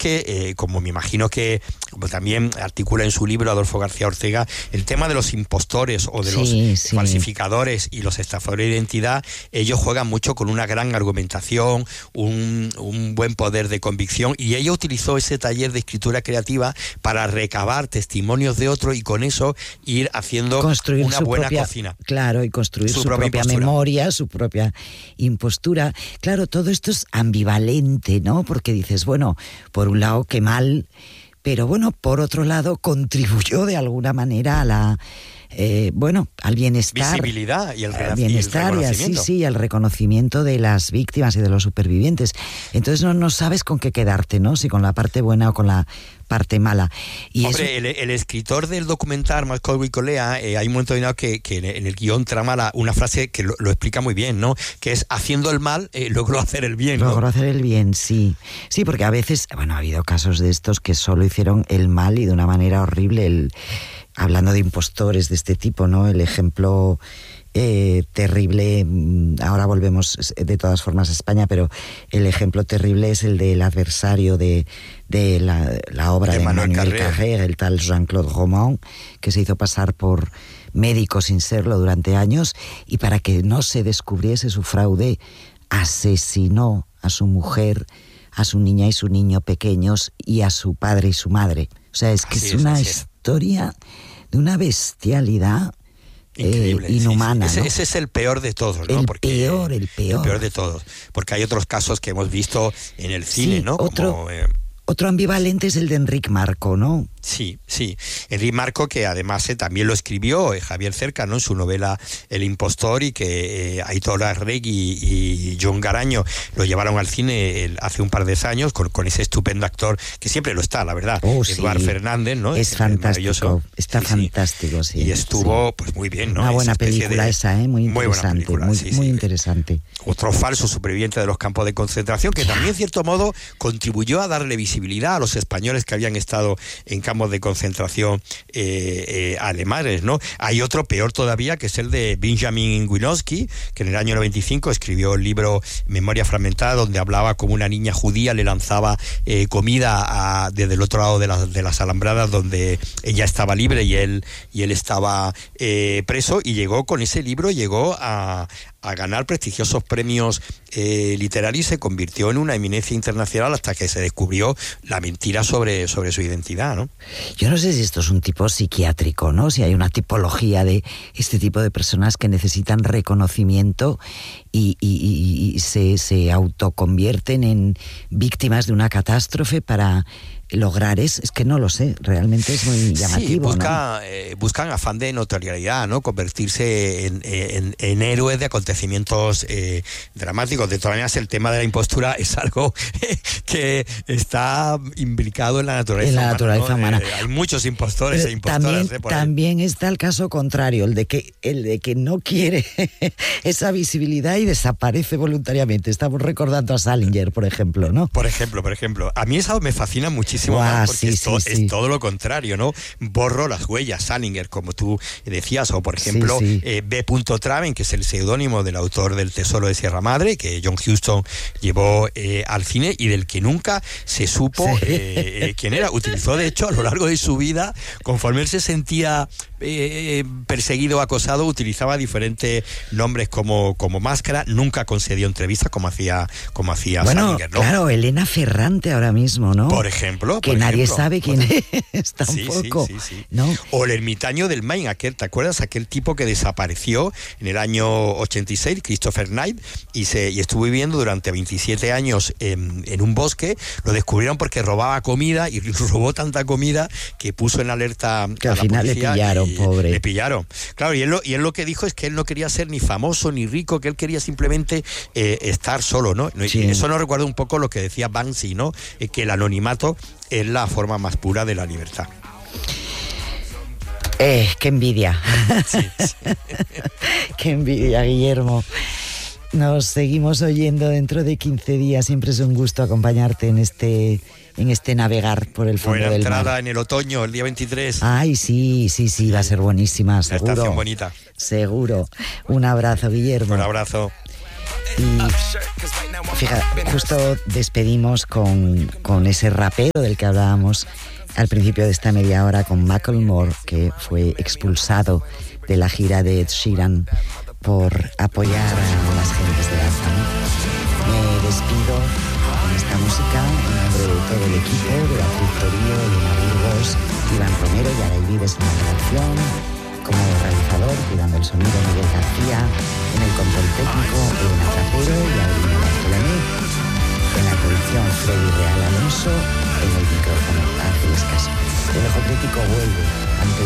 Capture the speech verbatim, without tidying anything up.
que, eh, como me imagino que como también articula en su libro Adolfo García Ortega, el tema de los impostores o de sí, los sí. falsificadores y los estafadores de identidad, ellos juegan mucho con una gran argumentación, un, un buen poder de convicción, y ella utilizó ese taller de escritura creativa para recabar testimonios de otros y con eso ir haciendo construir una buena propia, cocina. Claro, y construir su, su propia, propia memoria, su propia impostura. Claro, todo esto es ambivalente, ¿no? Porque dices, bueno, por un lado, qué mal, pero bueno, por otro lado, contribuyó de alguna manera a la... Eh, bueno, al bienestar, visibilidad y el, al bienestar y, el y así sí, al reconocimiento de las víctimas y de los supervivientes. Entonces no, no sabes con qué quedarte, ¿no? Si con la parte buena o con la parte mala. Y Hombre, eso... el, el escritor del documental, Malcolm Colea, eh, hay un momento determinado que, que en el guión trama la, una frase que lo, lo explica muy bien, ¿no? Que es, haciendo el mal, eh, logró hacer el bien, ¿no? Logró hacer el bien, sí. Sí, porque a veces, bueno, ha habido casos de estos que solo hicieron el mal y de una manera horrible. El, hablando de impostores de este tipo, ¿no? El ejemplo... Eh, terrible, ahora volvemos de todas formas a España, pero el ejemplo terrible es el del adversario de, de la, la obra de, de Manuel Carrère, el tal Jean-Claude Romand, que se hizo pasar por médico sin serlo durante años, y para que no se descubriese su fraude, asesinó a su mujer, a su niña y su niño pequeños, y a su padre y su madre. O sea, es que así es una es, historia de una bestialidad increíble, eh, inhumana, sí, sí. ¿no? Ese, ese es el peor de todos, ¿no? El porque, peor, el peor. El peor de todos. Porque hay otros casos que hemos visto en el cine, sí, ¿no? Otro, Como, eh, otro ambivalente es el de Enric Marco, ¿no? Sí, sí. Enric Marco, que además eh, también lo escribió eh, Javier Cerca, ¿no? En su novela El impostor, y que eh, Aitor Arregui y John Garaño lo llevaron al cine el, hace un par de años con, con ese estupendo actor que siempre lo está, la verdad. Oh, Eduard sí. Fernández, ¿no? Es, es fantástico, está sí, fantástico, sí. Y estuvo, sí. pues muy bien, ¿no? Una buena película de, esa, ¿eh? Muy interesante, muy, película, muy, sí, muy sí. interesante. Otro falso superviviente de los campos de concentración que también, en cierto modo, contribuyó a darle visibilidad a los españoles que habían estado en campos de concentración eh, eh, alemanes, ¿no? Hay otro peor todavía, que es el de Benjamin Winowski, que en el año noventa y cinco escribió el libro Memoria Fragmentada, donde hablaba como una niña judía le lanzaba eh, comida a, desde el otro lado de, la, de las alambradas, donde ella estaba libre y él, y él estaba eh, preso, y llegó con ese libro, llegó a, a ganar prestigiosos premios eh, literarios y se convirtió en una eminencia internacional hasta que se descubrió la mentira sobre, sobre su identidad, ¿no? Yo no sé si esto es un tipo psiquiátrico, ¿no? Si hay una tipología de este tipo de personas que necesitan reconocimiento y, y, y, y se, se autoconvierten en víctimas de una catástrofe para lograr es, es que no lo sé, realmente es muy llamativo, sí, busca, ¿no? eh, buscan afán de notoriedad, ¿no? Convertirse en, en, en héroes de acontecimientos eh, dramáticos. De todas maneras, el tema de la impostura es algo que está implicado en la naturaleza en la humana, naturaleza ¿no? humana. Eh, hay muchos impostores Pero e impostoras. También, eh, por también está el caso contrario, el de que el de que no quiere esa visibilidad y desaparece voluntariamente. Estamos recordando a Salinger, por ejemplo, ¿no? Por ejemplo, por ejemplo. A mí eso me fascina muchísimo. Wow, porque sí, es, to- sí, sí. es todo lo contrario, ¿no? Borro las huellas, Salinger, como tú decías, o por ejemplo, sí, sí. Eh, B. Traven, que es el seudónimo del autor del Tesoro de Sierra Madre, que John Huston llevó eh, al cine y del que nunca se supo sí. eh, eh, quién era. Utilizó, de hecho, a lo largo de su vida, conforme él se sentía eh, perseguido o acosado, utilizaba diferentes nombres como, como máscara, nunca concedió entrevistas como hacía, como hacía bueno, Salinger, ¿no? Claro, Elena Ferrante ahora mismo, ¿no? Por ejemplo. Que por nadie ejemplo, sabe quién por... es tampoco. Sí, sí, sí, sí. ¿No? O el ermitaño del Maine, aquel, ¿te acuerdas? Aquel tipo que desapareció en el año ochenta y seis, Christopher Knight, y, se, y estuvo viviendo durante veintisiete años en, en un bosque. Lo descubrieron porque robaba comida y robó tanta comida que puso en alerta que a al la final policía. le pillaron, y, pobre. Le pillaron. Claro, y él, lo, y él lo que dijo es que él no quería ser ni famoso ni rico, que él quería simplemente eh, estar solo, ¿no? Sí. Y eso nos recuerda un poco lo que decía Banksy, ¿no? Eh, que el anonimato es la forma más pura de la libertad. Eh, qué envidia. Sí, sí. Qué envidia, Guillermo. Nos seguimos oyendo dentro de quince días. Siempre es un gusto acompañarte en este, en este navegar por el fondo Buena del mar. entrada en el otoño, el día veintitrés. Ay, sí, sí, sí, va a ser buenísima, seguro. La estación bonita. Seguro. Un abrazo, Guillermo. Un abrazo. Y fíjate, justo despedimos con, con ese rapero del que hablábamos al principio de esta media hora, con Macklemore, que fue expulsado de la gira de Ed Sheeran por apoyar a las gentes de Gaza, ¿no? Me despido con esta música en nombre de todo el equipo, de la Torío, Elena Burgos, Iván Romero y Aray Vives en la redacción, como realizador, cuidando el sonido, Miguel García, en el control técnico, Elena Trapero y Adelina Bartolomé, en la producción Freddy Real Alonso, en el micrófono Ángeles Caso. El Ojo Crítico vuelve